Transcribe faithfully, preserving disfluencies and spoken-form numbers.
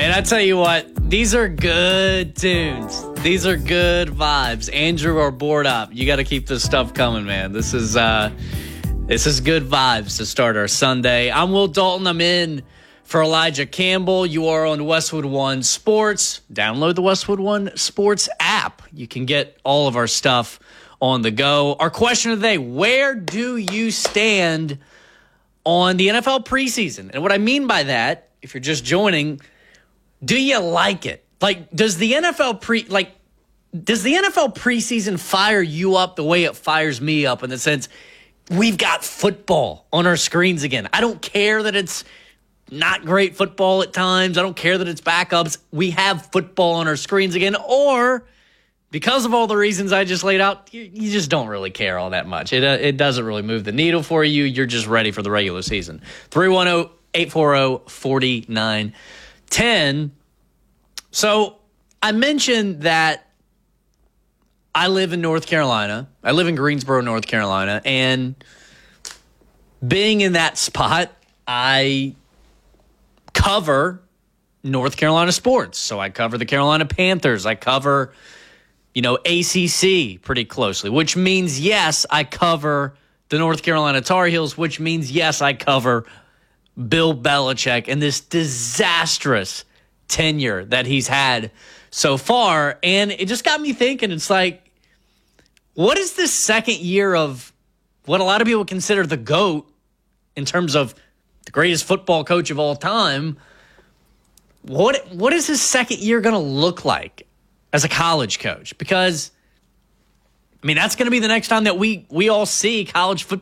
Man, I tell you what, these are good tunes. These are good vibes. Andrew are bored up. You got to keep this stuff coming, man. This is uh, this is good vibes to start our Sunday. I'm Will Dalton. I'm in for Elijah Campbell. You are on Westwood One Sports. Download the Westwood One Sports app. You can get all of our stuff on the go. Our question of the day, where do you stand on the N F L preseason? And what I mean by that, if you're just joining, do you like it? Like, does the N F L pre like does the N F L preseason fire you up the way it fires me up, in the sense we've got football on our screens again? I don't care that it's not great football at times. I don't care that it's backups. We have football on our screens again. Or because of all the reasons I just laid out, you, you just don't really care all that much. It uh, it doesn't really move the needle for you. You're just ready for the regular season. three one zero, eight four zero, four nine one zero. So I mentioned that I live in North Carolina. I live in Greensboro, North Carolina. And being in that spot, I cover North Carolina sports. So I cover the Carolina Panthers. I cover, you know, A C C pretty closely, which means, yes, I cover the North Carolina Tar Heels, which means, yes, I cover Bill Belichick and this disastrous tenure that he's had so far. And it just got me thinking, it's like, what is this second year of what a lot of people consider the GOAT in terms of the greatest football coach of all time? What what is his second year going to look like as a college coach? Because, I mean, that's going to be the next time that we we all see college football